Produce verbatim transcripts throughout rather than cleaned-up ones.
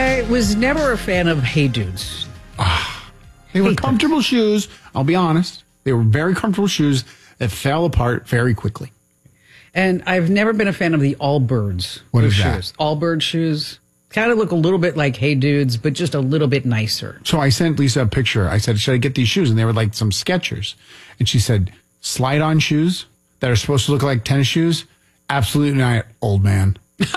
I was never a fan of Hey Dudes. They were comfortable shoes. I'll be honest. They were very comfortable shoes that fell apart very quickly. And I've never been a fan of the Allbirds. What is shoes. that? Allbird shoes. Kind of look a little bit like Hey Dudes, but just a little bit nicer. So I sent Lisa a picture. I said, should I get these shoes? And they were like some Skechers. And she said, slide-on shoes that are supposed to look like tennis shoes? Absolutely not, old man.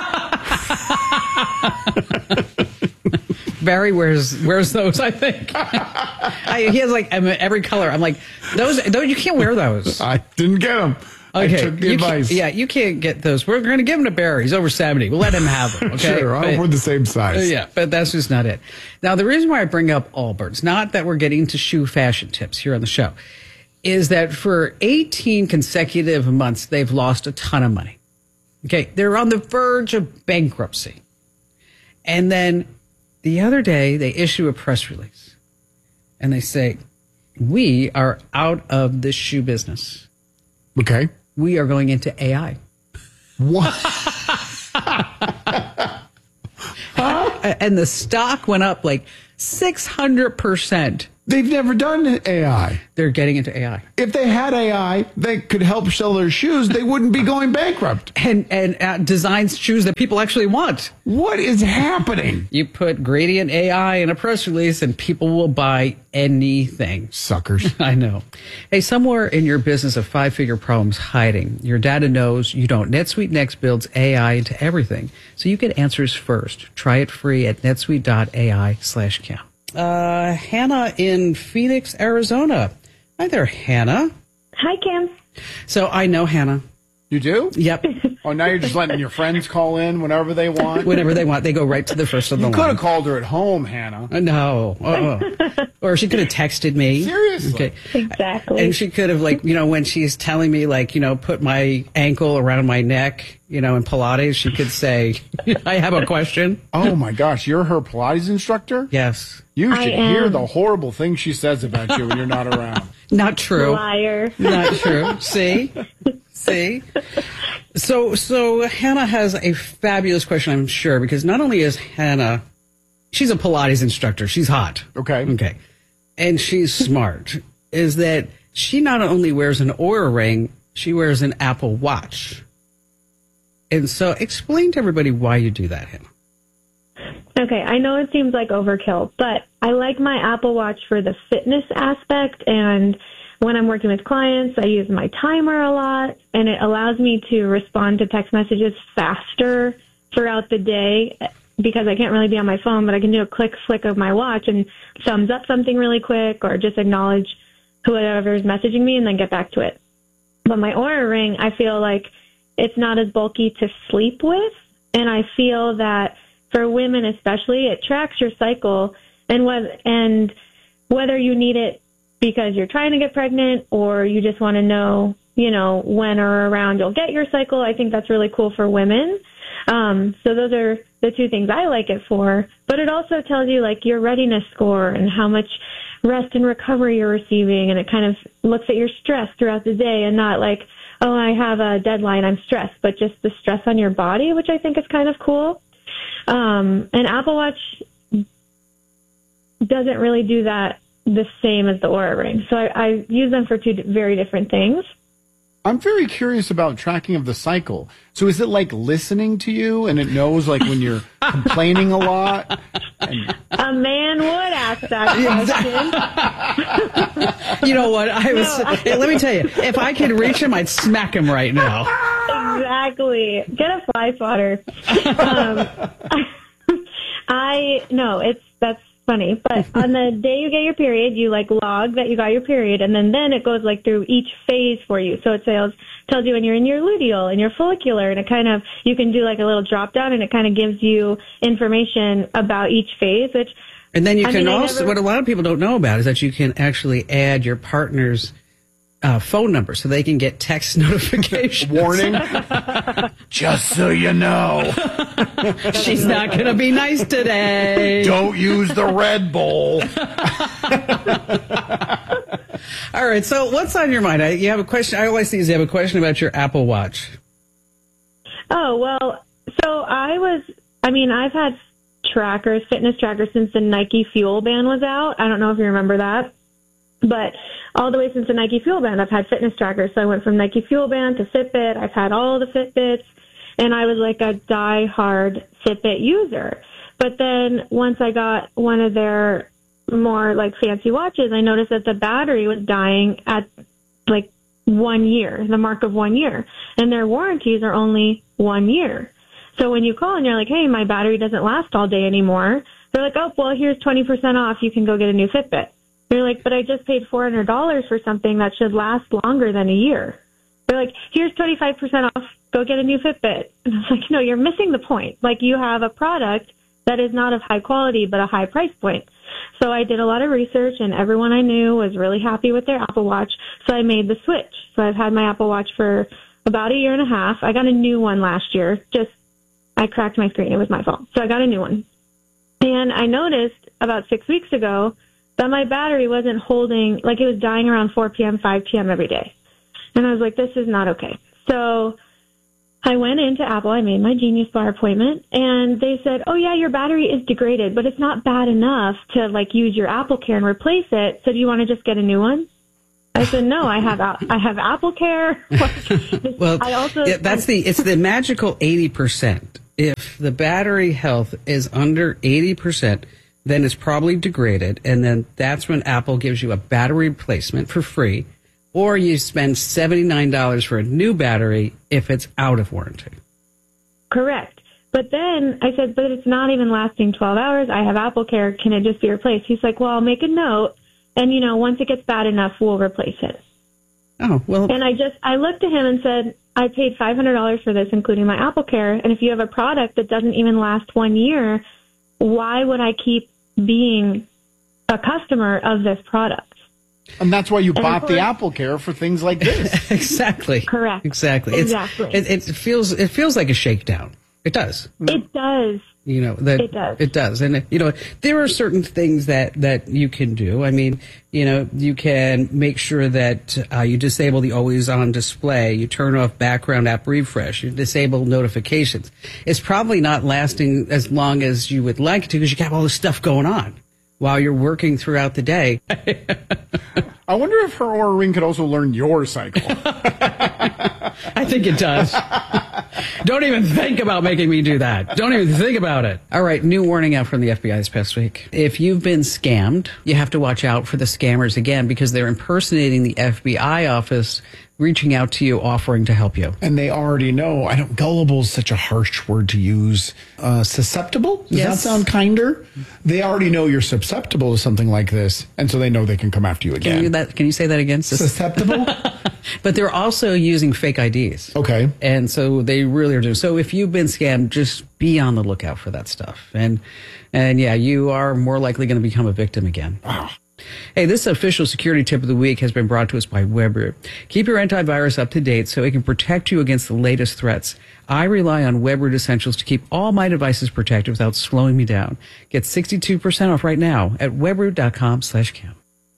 Barry wears wears those, I think. I, he has like every color. I'm like, those, those you can't wear those. I didn't get them. Okay. I took the you advice. Yeah, you can't get those. We're going to give them to Barry. He's over seventy. We'll let him have them. Okay? Sure, but, we're the same size. Yeah, but that's just not it. Now, the reason why I bring up Allbirds, not that we're getting into shoe fashion tips here on the show, is that for eighteen consecutive months, they've lost a ton of money. Okay, they're on the verge of bankruptcy. And then the other day, they issue a press release. And they say, we are out of the shoe business. Okay. We are going into A I. What? Huh? And the stock went up like six hundred percent. They've never done A I. They're getting into A I. If they had A I that could help sell their shoes, they wouldn't be going bankrupt. And and uh, designs shoes that people actually want. What is happening? You put Gradient A I in a press release and people will buy anything. Suckers. I know. Hey, somewhere in your business of five-figure problems hiding, your data knows you don't. NetSuite Next builds A I into everything, so you get answers first. Try it free at netsuite.ai slash cam. Uh, Hannah in Phoenix, Arizona. Hi there, Hannah. Hi, Cam. So I know Hannah. You do? Yep. Oh, now you're just letting your friends call in whenever they want? Whenever they want. They go right to the first of the You line. could have called her at home, Hannah. Uh, no. Uh-uh. Or she could have texted me. Seriously? Okay. Exactly. And she could have, like, you know, when she's telling me, like, you know, put my ankle around my neck, you know, in Pilates, she could say, I have a question. Oh, my gosh. You're her Pilates instructor? Yes. You I should am. hear the horrible things she says about you when you're not around. Not true. Liar. Not true. See? See? So, so Hannah has a fabulous question, I'm sure, because not only is Hannah, she's a Pilates instructor. She's hot. Okay. Okay. And she's smart. Is that she not only wears an Oura ring, she wears an Apple Watch. And so explain to everybody why you do that, Hannah. Okay, I know it seems like overkill, but I like my Apple Watch for the fitness aspect, and when I'm working with clients, I use my timer a lot, and it allows me to respond to text messages faster throughout the day because I can't really be on my phone, but I can do a quick flick of my watch and thumbs up something really quick or just acknowledge whoever is messaging me and then get back to it. But my Oura Ring, I feel like it's not as bulky to sleep with, and I feel that for women especially, it tracks your cycle, and whether, and whether you need it because you're trying to get pregnant or you just want to know, you know, when or around you'll get your cycle, I think that's really cool for women. Um, so those are the two things I like it for. But it also tells you, like, your readiness score and how much rest and recovery you're receiving, and it kind of looks at your stress throughout the day and not like, oh, I have a deadline, I'm stressed, but just the stress on your body, which I think is kind of cool. Um, and Apple Watch doesn't really do that the same as the Oura Ring. So I, I use them for two very different things. I'm very curious about tracking of the cycle. So is it like listening to you and it knows like when you're complaining a lot? And... A man would ask that question. You know what? I was. No, I- Hey, let me tell you, if I could reach him, I'd smack him right now. Exactly. Get a fly swatter. Um, I no, it's that's funny. But on the day you get your period, you like log that you got your period, and then then it goes like through each phase for you. So it tells tells you when you're in your luteal and your follicular, and it kind of you can do like a little drop down, and it kind of gives you information about each phase, which. And then you I can mean, I also, never- what a lot of people don't know about is that you can actually add your partner's uh, phone number so they can get text notifications. Warning. Just so you know. She's not going to be nice today. Don't use the Red Bull. All right, so what's on your mind? I, you have a question. I always see you have a question about your Apple Watch. Oh, well, so I was, I mean, I've had trackers, fitness trackers, since the Nike Fuel Band was out. I don't know if you remember that. But all the way since the Nike Fuel Band, I've had fitness trackers. So I went from Nike Fuel Band to Fitbit. I've had all the Fitbits, and I was like a die-hard Fitbit user. But then once I got one of their more like fancy watches, I noticed that the battery was dying at like one year, the mark of one year. And their warranties are only one year. So when you call and you're like, hey, my battery doesn't last all day anymore, they're like, oh, well, here's twenty percent off. You can go get a new Fitbit. They're like, but I just paid four hundred dollars for something that should last longer than a year. They're like, here's twenty-five percent off. Go get a new Fitbit. And I was like, no, you're missing the point. Like, you have a product that is not of high quality, but a high price point. So I did a lot of research, and everyone I knew was really happy with their Apple Watch. So I made the switch. So I've had my Apple Watch for about a year and a half. I got a new one last year. Just, I cracked my screen. It was my fault. So I got a new one. And I noticed about six weeks ago that my battery wasn't holding, like it was dying around four p.m., five p.m. every day. And I was like, this is not okay. So I went into Apple, I made my Genius Bar appointment, and they said, oh yeah, your battery is degraded, but it's not bad enough to like use your Apple Care and replace it. So do you want to just get a new one? I said, no, I have, I have Apple Care. Well, I also, yeah, that's the, it's the magical eighty percent. If the battery health is under eighty percent, then it's probably degraded, and then that's when Apple gives you a battery replacement for free, or you spend seventy-nine dollars for a new battery if it's out of warranty. Correct. But then I said, but it's not even lasting twelve hours. I have Apple Care. Can it just be replaced? He's like, well, I'll make a note, and, you know, once it gets bad enough, we'll replace it. Oh, well. And I just, I looked at him and said, I paid five hundred dollars for this, including my Apple Care, and if you have a product that doesn't even last one year, why would I keep being a customer of this product? And that's why you and bought course, the Apple Care for things like this. Exactly. Correct. Exactly. It's, exactly. It, it feels it feels like a shakedown. It does. It does. You know that it does. It does, and you know there are certain things that that you can do. I mean, you know, you can make sure that uh, you disable the always-on display. You turn off background app refresh. You disable notifications. It's probably not lasting as long as you would like to because you have all this stuff going on while you're working throughout the day. I wonder if her Oura Ring could also learn your cycle. I think it does. Don't even think about making me do that. Don't even think about it. All right, new warning out from the F B I this past week. If you've been scammed, you have to watch out for the scammers again because they're impersonating the F B I office, reaching out to you, offering to help you. And they already know. I don't. Gullible is such a harsh word to use. Uh, susceptible? Does Yes. that sound kinder? They already know you're susceptible to something like this, and so they know they can come after you again. Can you, that, can you say that again? Sus- Susceptible? But they're also using fake I Ds. Okay. And so they really are doing. So if you've been scammed, just be on the lookout for that stuff. And, and yeah, you are more likely going to become a victim again. Wow. Hey, this official security tip of the week has been brought to us by Webroot. Keep your antivirus up to date so it can protect you against the latest threats. I rely on Webroot Essentials to keep all my devices protected without slowing me down. Get sixty-two percent off right now at webroot.com slash cam.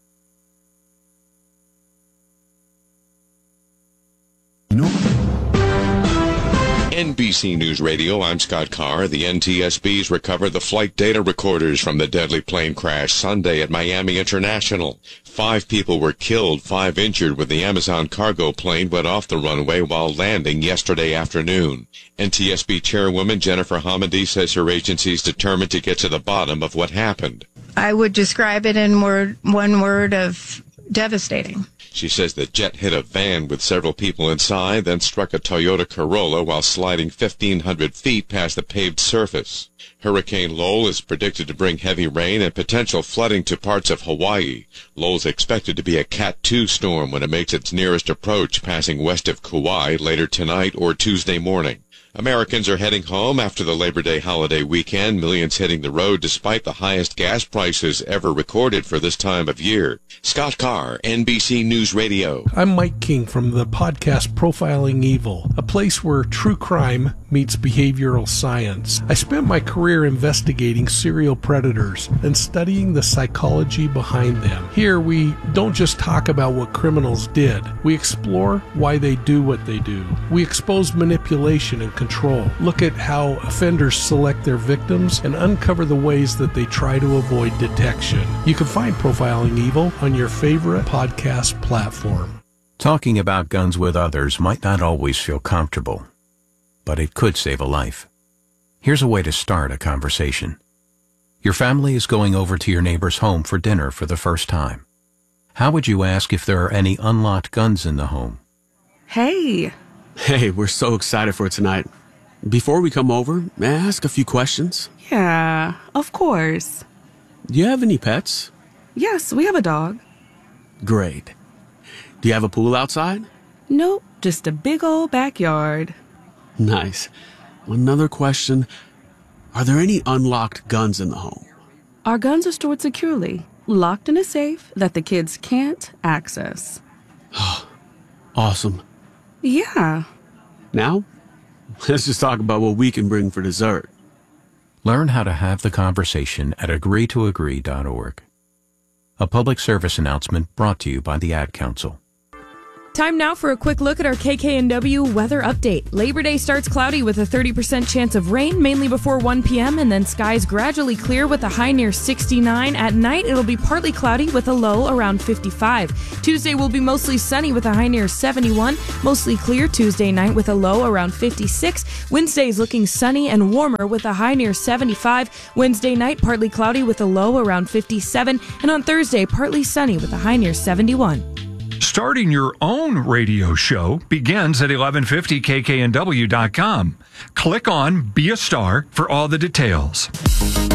N B C News Radio, I'm Scott Carr. The N T S B's recovered the flight data recorders from the deadly plane crash Sunday at Miami International. Five people were killed, five injured when the Amazon cargo plane went off the runway while landing yesterday afternoon. N T S B Chairwoman Jennifer Hamady says her agency is determined to get to the bottom of what happened. I would describe it in word, one word of devastating. She says the jet hit a van with several people inside, then struck a Toyota Corolla while sliding fifteen hundred feet past the paved surface. Hurricane Lowell is predicted to bring heavy rain and potential flooding to parts of Hawaii. Lowell's expected to be a Cat two storm when it makes its nearest approach, passing west of Kauai later tonight or Tuesday morning. Americans are heading home after the Labor Day holiday weekend, millions hitting the road despite the highest gas prices ever recorded for this time of year. Scott Carr, N B C News Radio. I'm Mike King from the podcast Profiling Evil, a place where true crime meets behavioral science. I spent my career investigating serial predators and studying the psychology behind them. Here, we don't just talk about what criminals did. We explore why they do what they do. We expose manipulation and control control. Look at how offenders select their victims and uncover the ways that they try to avoid detection. You can find Profiling Evil on your favorite podcast platform. Talking about guns with others might not always feel comfortable, but it could save a life. Here's a way to start a conversation. Your family is going over to your neighbor's home for dinner for the first time. How would you ask if there are any unlocked guns in the home? Hey. Hey, we're so excited for tonight. Before we come over, may I ask a few questions? Yeah, of course. Do you have any pets? Yes, we have a dog. Great. Do you have a pool outside? Nope, just a big old backyard. Nice. Another question. Are there any unlocked guns in the home? Our guns are stored securely, locked in a safe that the kids can't access. Awesome. Yeah. Now, let's just talk about what we can bring for dessert. Learn how to have the conversation at agree to agree dot org. A public service announcement brought to you by the Ad Council. Time now for a quick look at our K K N W weather update. Labor Day starts cloudy with a thirty percent chance of rain, mainly before one p.m., and then skies gradually clear with a high near sixty-nine. At night, it'll be partly cloudy with a low around fifty-five. Tuesday will be mostly sunny with a high near seventy-one. Mostly clear Tuesday night with a low around fifty-six. Wednesday is looking sunny and warmer with a high near seventy-five. Wednesday night, partly cloudy with a low around fifty-seven. And on Thursday, partly sunny with a high near seventy-one. Starting your own radio show begins at eleven fifty K K N W dot com. Click on Be a Star for all the details.